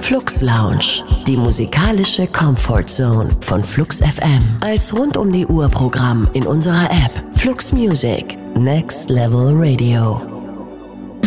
Flux Lounge, die musikalische Comfort Zone von Flux FM. Als rund-um-die-Uhr-Programm in unserer App Flux Music, Next Level Radio.